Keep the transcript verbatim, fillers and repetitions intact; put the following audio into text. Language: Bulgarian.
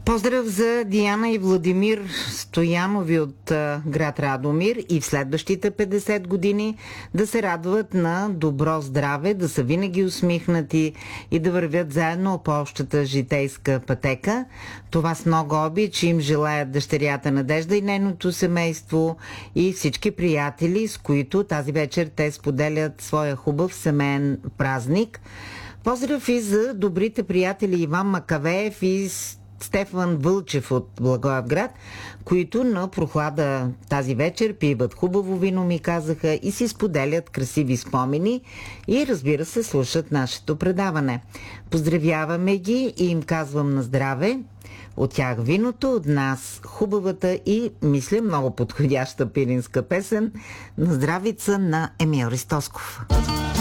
Поздрав за Диана и Владимир Стоянови от а, град Радомир и в следващите петдесет години да се радват на добро здраве, да са винаги усмихнати и да вървят заедно по общата житейска пътека. Това с много обич им желаят дъщерята Надежда и нейното семейство и всички приятели, с които тази вечер те споделят своя хубав семейен празник. Поздрав и за добрите приятели Иван Макавеев и Стефан Вълчев от Благоевград, които на прохлада тази вечер пиват хубаво вино, ми казаха, и си споделят красиви спомени и, разбира се, слушат нашето предаване. Поздравяваме ги и им казвам на здраве. От тях виното, от нас хубавата и, мисля, много подходяща пиринска песен на здравица на Емил Ристосков.